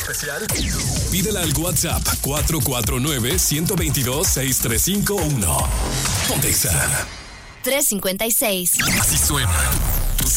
especial? Pídela al WhatsApp 449-122-6351. Ponte Exa. 356. Así suena